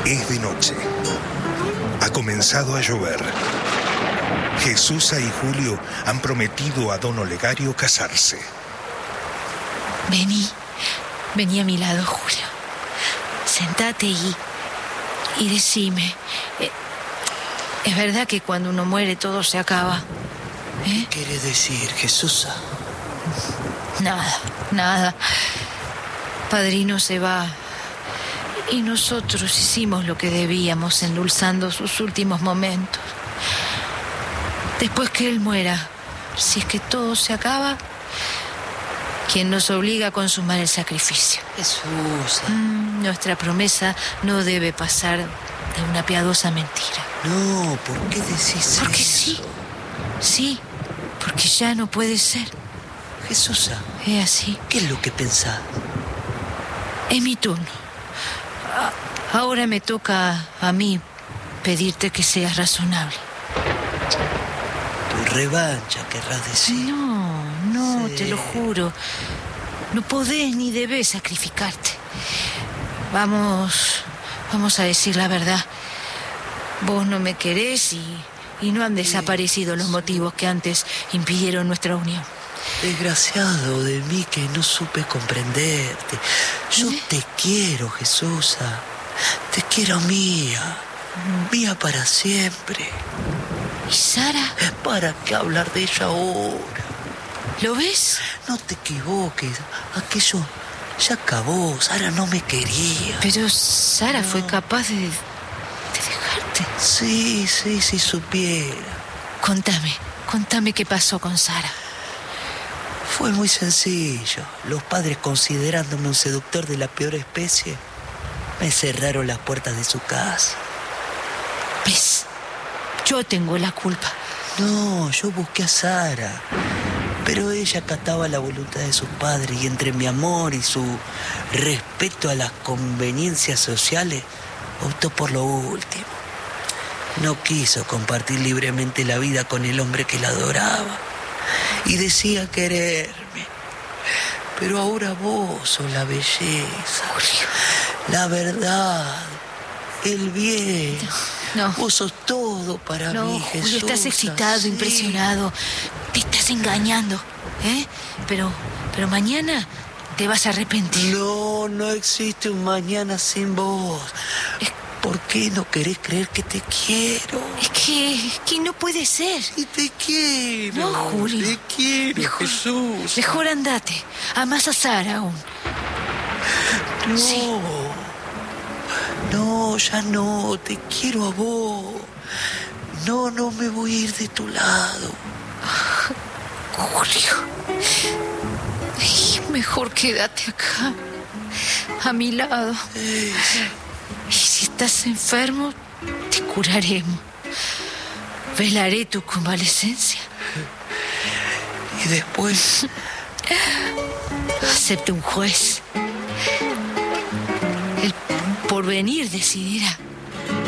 Es de noche. Ha comenzado a llover. Jesús y Julio han prometido a don Olegario casarse. Vení a mi lado, Julio. Sentate y decime. ¿Es verdad que cuando uno muere todo se acaba? ¿Qué quieres decir, Jesús? Nada. Padrino se va y nosotros hicimos lo que debíamos, endulzando sus últimos momentos. Después que él muera, si es que todo se acaba, ¿quién nos obliga a consumar el sacrificio? Jesús. Nuestra promesa no debe pasar de una piadosa mentira. No, ¿por qué decís eso? Porque sí, porque ya no puede ser. Jesús, Es así. ¿qué es lo que pensás? Es mi turno. Ahora me toca a mí pedirte que seas razonable. Tu revancha, querrás decir. No, Sí. te lo juro. No podés ni debés sacrificarte. Vamos a decir la verdad. Vos no me querés y no han desaparecido los motivos que antes impidieron nuestra unión. Desgraciado de mí que no supe comprenderte. Yo te quiero, Jesús. Te quiero mía para siempre. ¿Y Sara? ¿Para qué hablar de ella ahora? ¿Lo ves? No te equivoques. Aquello ya acabó. Sara no me quería. Pero Sara fue capaz de dejarte. Sí, si supiera. Contame qué pasó con Sara. Fue muy sencillo. Los padres, considerándome un seductor de la peor especie, me cerraron las puertas de su casa. ¿Ves? Yo tengo la culpa. No, yo busqué a Sara, pero ella acataba la voluntad de sus padres y entre mi amor y su respeto a las conveniencias sociales, optó por lo último. No quiso compartir libremente la vida con el hombre que la adoraba y decía quererme. Pero ahora vos sos la belleza, la verdad, el bien. No. Vos sos todo para mí, Jesús. Julio, estás excitado, sí. impresionado. Te estás engañando, Pero mañana te vas a arrepentir. No existe un mañana sin vos. ¿Por qué no querés creer que te quiero? Es que no puede ser. Y te quiero. No, Julio. Te quiero, Mejor, Jesús. Mejor andate. Amás a Sara aún. No. Sí. No, ya no. Te quiero a vos. No me voy a ir de tu lado. Julio. Ay, mejor quédate acá. A mi lado. Y si estás enfermo, te curaremos. Velaré tu convalecencia. Y después... Acepte un juez. El porvenir decidirá.